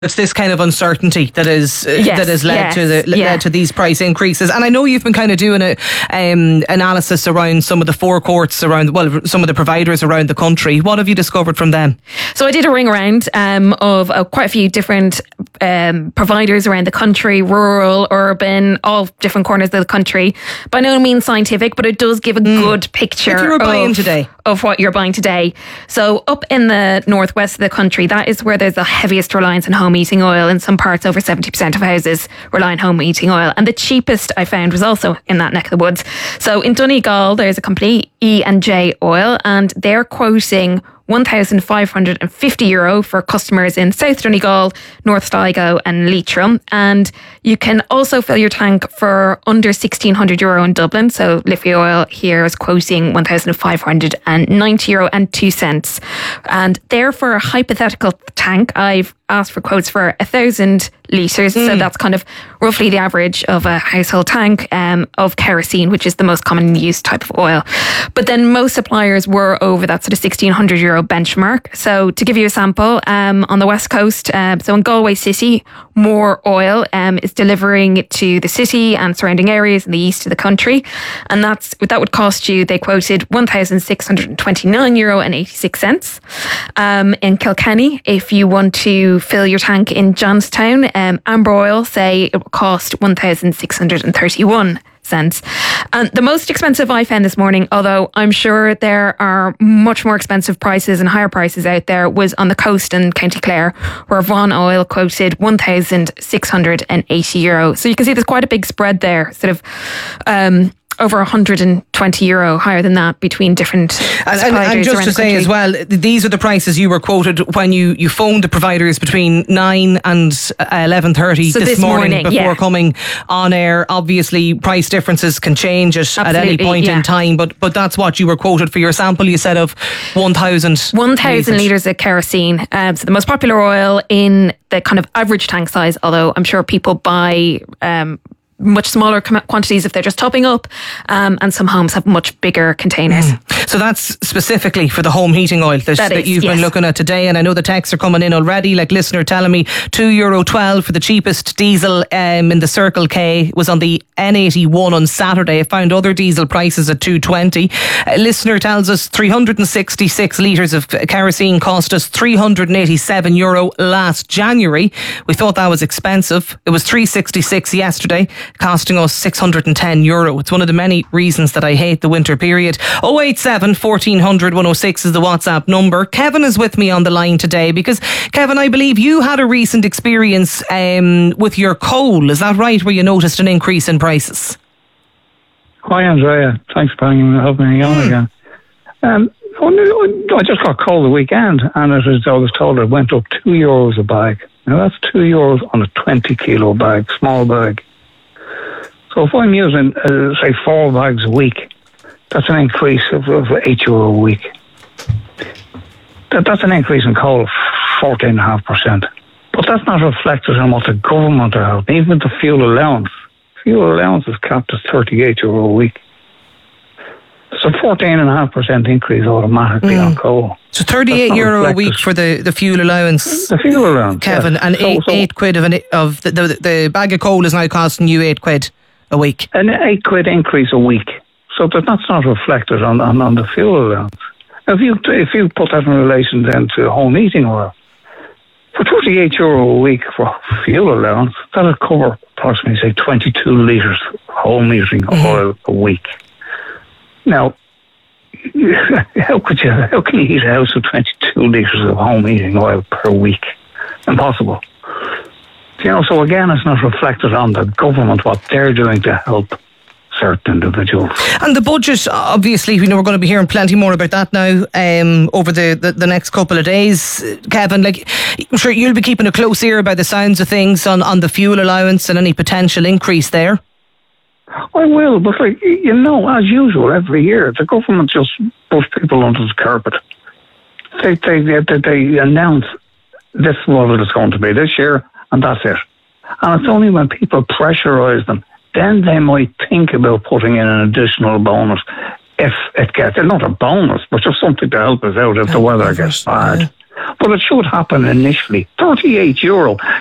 It's this kind of uncertainty that is that has led to these price increases. And I know you've been kind of doing a analysis around some of the forecourts around, some of the providers around the country. What have you discovered from them? So I did a ring around of quite a few different providers around the country, rural, urban, all different corners of the country. By no means scientific, but it does give a good picture of what you're buying today. So up in the northwest of the country, that is where there's the heaviest reliance on home heating oil. In some parts, over 70% of houses rely on home heating oil. And the cheapest I found was also in that neck of the woods. So in Donegal, there's a company, E&J Oil, and they're quoting €1,550 for customers in South Donegal, North Sligo and Leitrim. And you can also fill your tank for under €1,600 in Dublin. So Liffey Oil here is quoting €1,590.02. And there, for a hypothetical tank, I've asked for quotes for 1,000 litres. So that's kind of roughly the average of a household tank of kerosene, which is the most commonly used type of oil. But then most suppliers were over that sort of €1,600 benchmark. So to give you a sample, on the west coast, so in Galway City, More Oil is delivering to the city and surrounding areas in the east of the country. And that would cost you, they quoted €1,629.86. In Kilkenny, if you want to fill your tank in Johnstown, Amber Oil say it will cost €1,631. And the most expensive I found this morning, although I'm sure there are much more expensive prices and higher prices out there, was on the coast in County Clare, where Vaughan Oil quoted €1,680. So you can see there's quite a big spread there, sort of over €120 higher than that between different suppliers. And just to say as well, these are the prices you were quoted when you phoned the providers between 9 and 11:30 this morning before coming on air. Obviously, price differences can change at any point in time, but that's what you were quoted for your sample, you said, of 1,000 litres of kerosene. So the most popular oil in the kind of average tank size, although I'm sure people buy much smaller quantities if they're just topping up, and some homes have much bigger containers. So that's specifically for the home heating oil that you've been looking at today. And I know the texts are coming in already, like listener telling me €2.12 for the cheapest diesel in the Circle K was on the N81 on Saturday. I found other diesel prices at €2.20. Listener tells us 366 litres of kerosene cost us €387 last January. We thought that was expensive. It was €366 yesterday, costing us €610. It's one of the many reasons that I hate the winter period. 087 1400 106 is the WhatsApp number. Kevin is with me on the line today because, Kevin, I believe you had a recent experience with your coal. Is that right, where you noticed an increase in prices? Hi, Andrea. Thanks for having me on again. I just got coal the weekend, and as I was told, it went up €2 a bag. Now that's €2 on a 20 kilo bag, small bag. So if I'm using, say, 4 bags a week, that's an increase of €8 a week. That's an increase in coal of 14.5%. But that's not reflected on what the government are helping. Even the fuel allowance. Fuel allowance is capped at €38 a week. It's a 14.5% increase automatically on coal. So €38 a week for the fuel allowance. The fuel allowance, Kevin, and eight quid of the bag of coal is now costing you £8 a week. An £8 increase a week. So that's not reflected on the fuel allowance. If you put that in relation then to home heating oil, for €38 a week for fuel allowance, that'll cover approximately, say, 22 litres of home heating oil a week. Now, how can you heat a house with 22 litres of home heating oil per week? Impossible. So again, it's not reflected on the government, what they're doing to help certain individuals. And the budget, obviously, we're going to be hearing plenty more about that now over the next couple of days. Kevin, I'm sure you'll be keeping a close ear by the sounds of things on the fuel allowance and any potential increase there. I will, but as usual, every year, the government just puts people under the carpet. They announce this is what it's going to be this year, and that's it. And it's only when people pressurise them, then they might think about putting in an additional bonus if it gets, not a bonus, but just something to help us out if the weather gets bad. But it should happen initially. €38.